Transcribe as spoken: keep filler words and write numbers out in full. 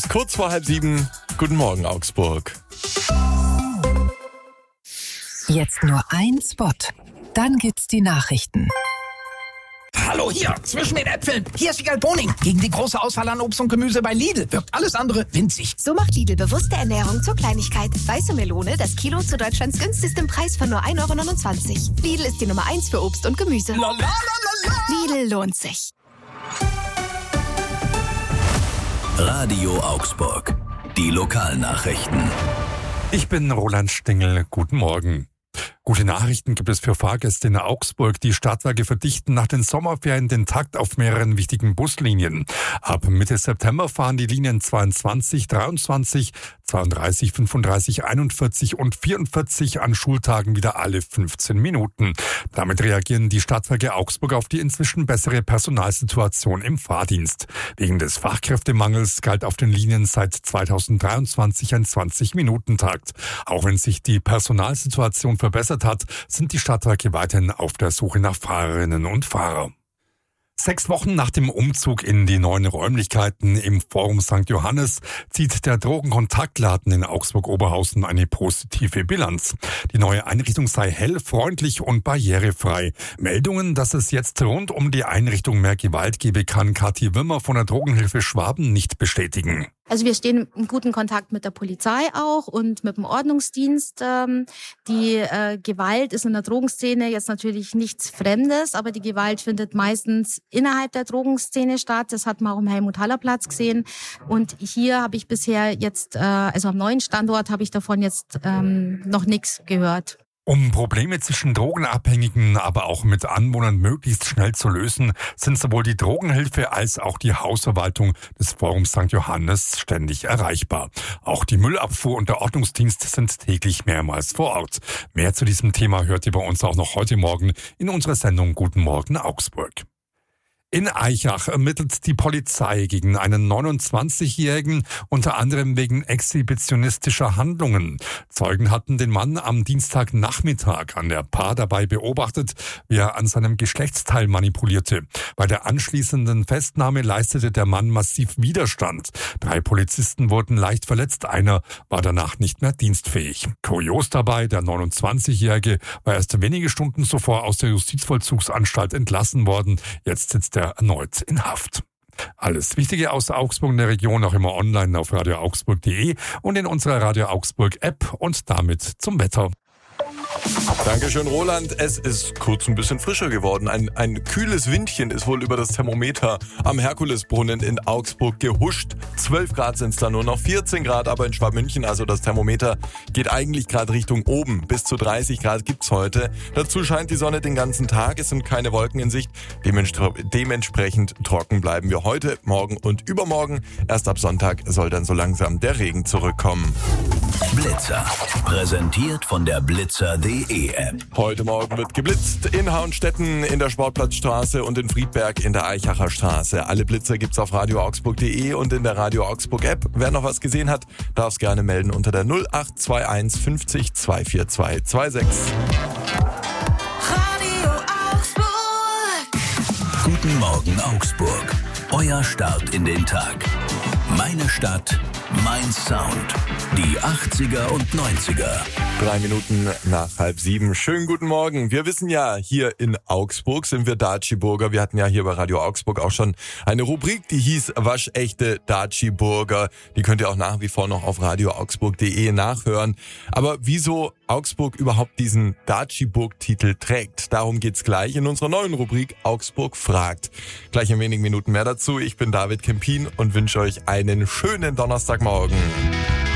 Kurz vor halb sieben. Guten Morgen, Augsburg. Jetzt nur ein Spot. Dann gibt's die Nachrichten. Hallo hier, zwischen den Äpfeln. Hier ist Sigal Boning. Gegen die große Auswahl an Obst und Gemüse bei Lidl wirkt alles andere winzig. So macht Lidl bewusste Ernährung zur Kleinigkeit. Weiße Melone, das Kilo zu Deutschlands günstigstem Preis von nur ein Euro neunundzwanzig. Lidl ist die Nummer eins für Obst und Gemüse. La, la, la, la, la. Lidl lohnt sich. Radio Augsburg. Die Lokalnachrichten. Ich bin Roland Stingel. Guten Morgen. Gute Nachrichten gibt es für Fahrgäste in Augsburg. Die Stadtwerke verdichten nach den Sommerferien den Takt auf mehreren wichtigen Buslinien. Ab Mitte September fahren die Linien zweiundzwanzig, dreiundzwanzig, zweiunddreißig, fünfunddreißig, einundvierzig und vierundvierzig an Schultagen wieder alle fünfzehn Minuten. Damit reagieren die Stadtwerke Augsburg auf die inzwischen bessere Personalsituation im Fahrdienst. Wegen des Fachkräftemangels galt auf den Linien seit zweitausenddreiundzwanzig ein zwanzig-Minuten-Takt. Auch wenn sich die Personalsituation verbessert hat, sind die Stadtwerke weiterhin auf der Suche nach Fahrerinnen und Fahrern. Sechs Wochen nach dem Umzug in die neuen Räumlichkeiten im Forum Sankt Johannes zieht der Drogenkontaktladen in Augsburg-Oberhausen eine positive Bilanz. Die neue Einrichtung sei hell, freundlich und barrierefrei. Meldungen, dass es jetzt rund um die Einrichtung mehr Gewalt gebe, kann Kathi Wimmer von der Drogenhilfe Schwaben nicht bestätigen. Also wir stehen im guten Kontakt mit der Polizei auch und mit dem Ordnungsdienst. Die äh, Gewalt ist in der Drogenszene jetzt natürlich nichts Fremdes, aber die Gewalt findet meistens innerhalb der Drogenszene statt. Das hat man auch im Helmut-Haller-Platz gesehen. Und hier habe ich bisher jetzt, äh, also am neuen Standort habe ich davon jetzt ähm, noch nichts gehört. Um Probleme zwischen Drogenabhängigen, aber auch mit Anwohnern möglichst schnell zu lösen, sind sowohl die Drogenhilfe als auch die Hausverwaltung des Forums Sankt Johannes ständig erreichbar. Auch die Müllabfuhr und der Ordnungsdienst sind täglich mehrmals vor Ort. Mehr zu diesem Thema hört ihr bei uns auch noch heute Morgen in unserer Sendung Guten Morgen Augsburg. In Aichach ermittelt die Polizei gegen einen neunundzwanzigjährigen, unter anderem wegen exhibitionistischer Handlungen. Zeugen hatten den Mann am Dienstagnachmittag an der Paar dabei beobachtet, wie er an seinem Geschlechtsteil manipulierte. Bei der anschließenden Festnahme leistete der Mann massiv Widerstand. Drei Polizisten wurden leicht verletzt, einer war danach nicht mehr dienstfähig. Kurios dabei, der neunundzwanzigjährige war erst wenige Stunden zuvor aus der Justizvollzugsanstalt entlassen worden. Jetzt sitzt er erneut in Haft. Alles Wichtige aus Augsburg und der Region auch immer online auf radio augsburg punkt de und in unserer Radio Augsburg App und damit zum Wetter. Dankeschön, Roland. Es ist kurz ein bisschen frischer geworden. Ein, ein kühles Windchen ist wohl über das Thermometer am Herkulesbrunnen in Augsburg gehuscht. zwölf Grad sind es da nur noch, vierzehn Grad aber in Schwabmünchen. Also das Thermometer geht eigentlich gerade Richtung oben. Bis zu dreißig Grad gibt's heute. Dazu scheint die Sonne den ganzen Tag. Es sind keine Wolken in Sicht. Dementsprechend trocken bleiben wir heute, morgen und übermorgen. Erst ab Sonntag soll dann so langsam der Regen zurückkommen. Blitzer. Präsentiert von der Blitzer punkt de App. Heute Morgen wird geblitzt in Hauenstetten, in der Sportplatzstraße und in Friedberg in der Eichacher Straße. Alle Blitzer gibt's auf radio augsburg punkt de und in der Radio Augsburg App. Wer noch was gesehen hat, darf es gerne melden unter der null acht zwei eins fünfzig zwei vier zwei zwei sechs. Radio Augsburg. Guten Morgen Augsburg. Euer Start in den Tag. Meine Stadt, mein Sound. Die achtziger und neunziger. Drei Minuten nach halb sieben. Schönen guten Morgen. Wir wissen ja, hier in Augsburg sind wir Datschiburger. Wir hatten ja hier bei Radio Augsburg auch schon eine Rubrik, die hieß Waschechte Datschiburger. Die könnt ihr auch nach wie vor noch auf radio augsburg punkt de nachhören. Aber wieso Augsburg überhaupt diesen Datschiburg-Titel trägt, darum geht's gleich in unserer neuen Rubrik Augsburg fragt. Gleich in wenigen Minuten mehr dazu. Ich bin David Kempin und wünsche euch einen schönen Donnerstagmorgen.